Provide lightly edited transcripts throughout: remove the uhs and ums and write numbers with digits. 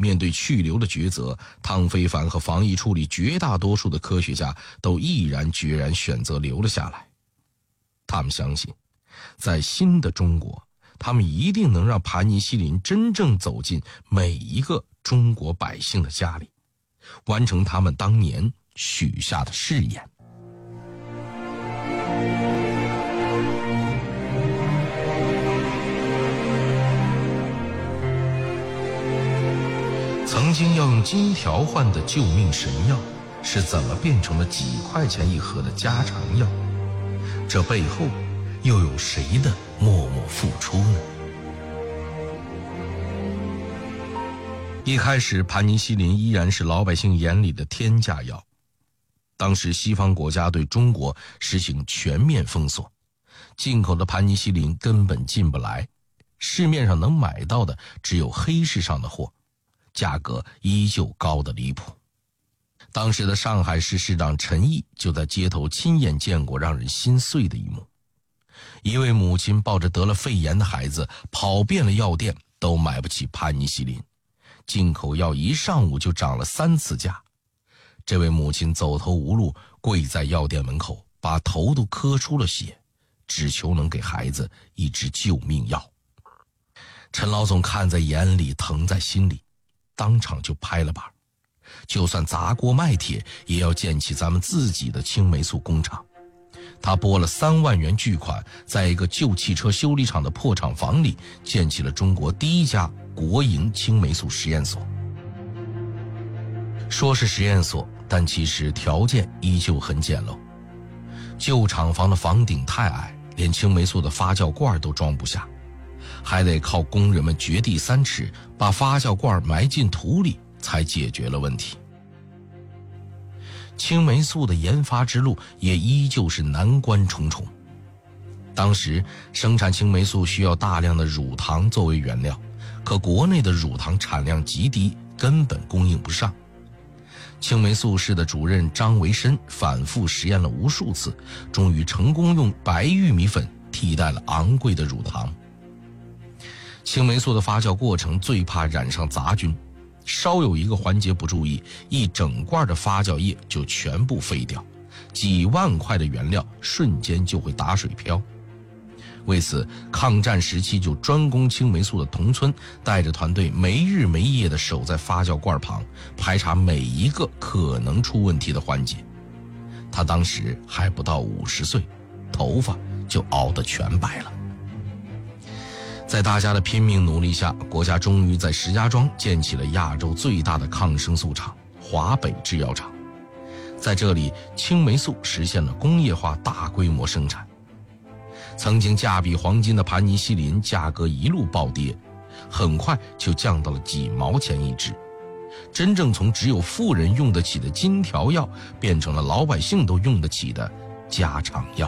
面对去留的抉择，汤非凡和防疫处理绝大多数的科学家都毅然决然选择留了下来。他们相信，在新的中国，他们一定能让盘尼西林真正走进每一个中国百姓的家里，完成他们当年许下的誓言。曾经要用金条换的救命神药，是怎么变成了几块钱一盒的家常药？这背后又有谁的默默付出呢？一开始，盘尼西林依然是老百姓眼里的天价药。当时西方国家对中国实行全面封锁，进口的盘尼西林根本进不来，市面上能买到的只有黑市上的货，价格依旧高得离谱。当时的上海市市长陈毅就在街头亲眼见过让人心碎的一幕。一位母亲抱着得了肺炎的孩子，跑遍了药店都买不起盘尼西林，进口药一上午就涨了3次价。这位母亲走投无路，跪在药店门口，把头都磕出了血，只求能给孩子一支救命药。陈老总看在眼里，疼在心里，当场就拍了板，就算砸锅卖铁也要建起咱们自己的青霉素工厂。他拨了3万元巨款，在一个旧汽车修理厂的破厂房里建起了中国第一家国营青霉素实验所。说是实验所，但其实条件依旧很简陋。旧厂房的房顶太矮，连青霉素的发酵罐都装不下，还得靠工人们掘地3尺，把发酵罐埋进土里，才解决了问题。青霉素的研发之路也依旧是难关重重。当时生产青霉素需要大量的乳糖作为原料，可国内的乳糖产量极低，根本供应不上。青霉素室的主任张维申反复实验了无数次，终于成功用白玉米粉替代了昂贵的乳糖。青霉素的发酵过程最怕染上杂菌，稍有一个环节不注意，一整罐的发酵液就全部废掉，几万块的原料瞬间就会打水漂。为此，抗战时期就专攻青霉素的童村带着团队没日没夜地守在发酵罐旁，排查每一个可能出问题的环节。他当时还不到50岁，头发就熬得全白了。在大家的拼命努力下，国家终于在石家庄建起了亚洲最大的抗生素厂——华北制药厂。在这里，青霉素实现了工业化大规模生产。曾经价比黄金的盘尼西林价格一路暴跌，很快就降到了几毛钱一支。真正从只有富人用得起的金条药，变成了老百姓都用得起的家常药。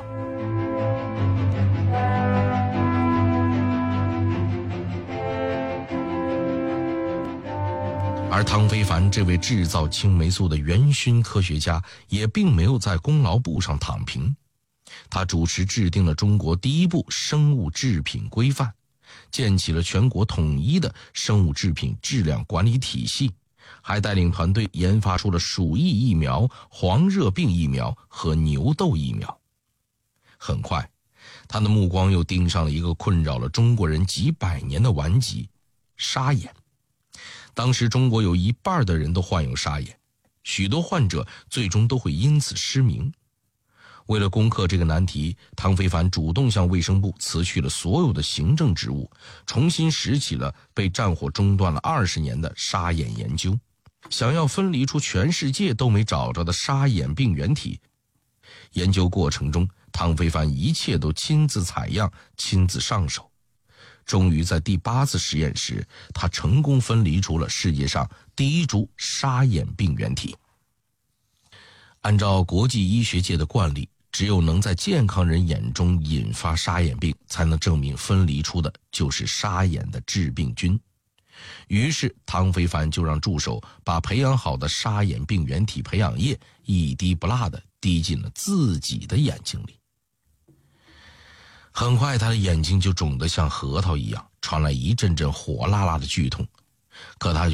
而汤非凡这位制造青霉素的元勋科学家，也并没有在功劳簿上躺平。他主持制定了中国第一部生物制品规范，建起了全国统一的生物制品质量管理体系，还带领团队研发出了鼠疫疫苗、黄热病疫苗和牛痘疫苗。很快，他的目光又盯上了一个困扰了中国人几百年的顽疾——沙眼。当时中国有1半的人都患有沙眼，许多患者最终都会因此失明。为了攻克这个难题，汤非凡主动向卫生部辞去了所有的行政职务，重新拾起了被战火中断了20年的沙眼研究，想要分离出全世界都没找着的沙眼病原体。研究过程中，汤非凡一切都亲自采样，亲自上手。终于在第8次实验时，他成功分离出了世界上第一株沙眼病原体。按照国际医学界的惯例，只有能在健康人眼中引发沙眼病，才能证明分离出的就是沙眼的致病菌。于是汤非凡就让助手把培养好的沙眼病原体培养液一滴不落地滴进了自己的眼睛里。很快他的眼睛就肿得像核桃一样，传来一阵阵火辣辣的剧痛，可他